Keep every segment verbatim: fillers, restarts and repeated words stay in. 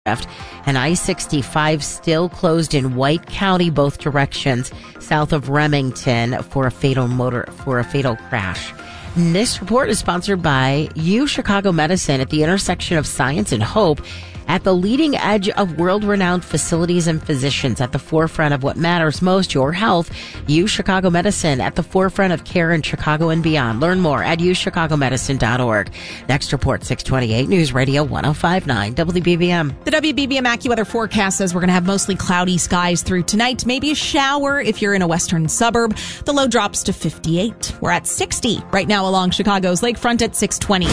And I sixty-five still closed in White County, both directions, south of Remington for a fatal motor for a fatal crash. And this report is sponsored by U Chicago Medicine at the intersection of science and hope, at the leading edge of world-renowned facilities and physicians, at the forefront of what matters most, your health. U Chicago Medicine, at the forefront of care in Chicago and beyond. Learn more at u chicago medicine dot org. Next report, six twenty-eight News Radio one oh five point nine W B B M. The W B B M AccuWeather forecast says we're going to have mostly cloudy skies through tonight. Maybe a shower if you're in a western suburb. The low drops to fifty-eight. We're at sixty right now along Chicago's lakefront at six twenty.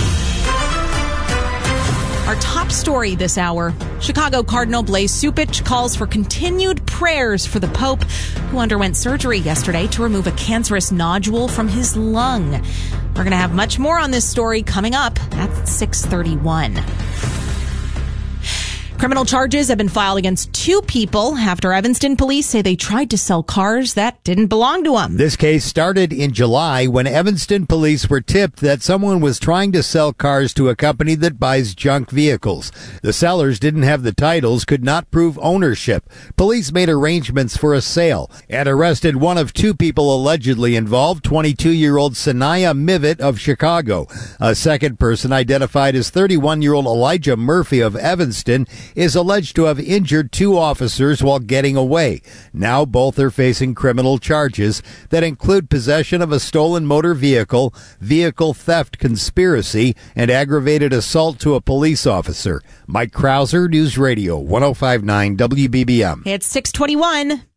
Our top story this hour, Chicago Cardinal Blaise Cupich calls for continued prayers for the Pope, who underwent surgery yesterday to remove a cancerous nodule from his lung. We're going to have much more on this story coming up at six thirty-one. Criminal charges have been filed against two people after Evanston police say they tried to sell cars that didn't belong to them. This case started in July when Evanston police were tipped that someone was trying to sell cars to a company that buys junk vehicles. The sellers didn't have the titles, could not prove ownership. Police made arrangements for a sale and arrested one of two people allegedly involved, twenty-two-year-old Sanaya Mivet of Chicago. A second person, identified as thirty-one-year-old Elijah Murphy of Evanston, is alleged to have injured two officers while getting away. Now both are facing criminal charges that include possession of a stolen motor vehicle, vehicle theft conspiracy, and aggravated assault to a police officer. Mike Krauser, News Radio one oh five point nine W B B M. It's six twenty-one.